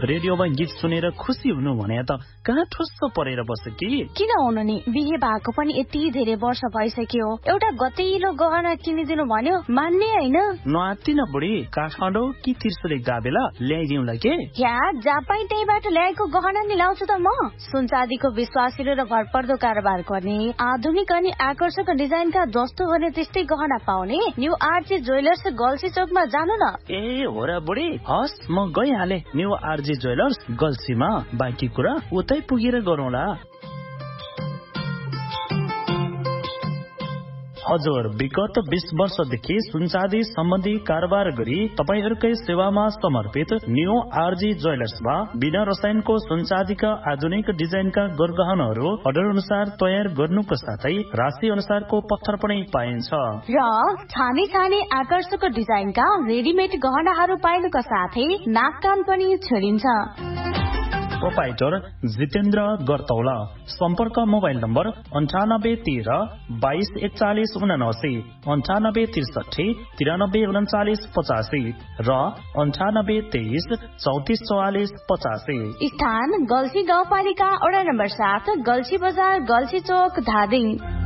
रेडियोमा गीत सुनेर खुसी हुनु भने त कहाँ ठुस्सो परेर बस्यो कि? किन हुनु नि, बिहे भएको पनि यति धेरै वर्ष भइसक्यो, एउटा गतिलो गहना किनिदिनु भन्यो मान्ने हैन। नआत्तिन बुढी, काठमाडौँ कि त्रिशुली गाबेला ल्याइदिउँला के? या जापाई त्यहीबाट ल्याएको गहना नि लाउँछु त म। सुन चाँदीको विश्वासिलो र भरपर्दो कारोबार गर्ने, आधुनिक अनि आकर्षक डिजाइनका जस्तो भने त्यस्तै गहना पाउने न्यू आरजे ज्वेलर्स गल्सी चोकमा जानु न। ए हो र बुढी, हस् म गइहाले न्यू आरजे ज्वेलर्स गल्सीमा। बाँकी कुरा उतै पुगेर गरौँला। हजुर, विगत 20 वर्षदेखि सुनचाँदी सम्बन्धी कारोबार गरी तपाईहरूकै सेवामा समर्पित न्यू आरजी ज्वेलर्समा बिना रसायनको सुनचाँदीका आधुनिक डिजाइनका गरगहनाहरू अर्डर अनुसार तयार गर्नुको साथै राशि अनुसारको पत्थर पनि पाइन्छ र छाने छाने आकर्षक डिजाइनका रेडिमेड गहनाहरू पाइनुका साथै नाक कान पनि छोडिन्छ। प्रोपाइटर जितेन्द्र गर्तौला। सम्पर्क मोबाइल नम्बर 9813 224179, 9863 9339 85 र 9823 3444 85। स्थान गल्सी गाउँपालिका वडा नम्बर 7, गल्सी बजार, गल्सी चोक, धादिङ।